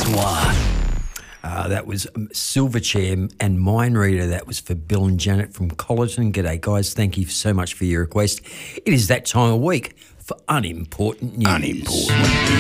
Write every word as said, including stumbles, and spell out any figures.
Bonsoir. Uh, that was Silverchair and Mind Reader. That was for Bill and Janet from Collerton. G'day, guys. Thank you so much for your request. It is that time of week for Unimportant News. Unimportant.